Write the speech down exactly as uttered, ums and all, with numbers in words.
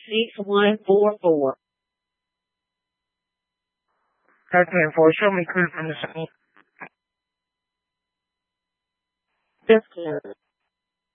six one four four. Thirteen four. Show me clear from the scene. Fifteen.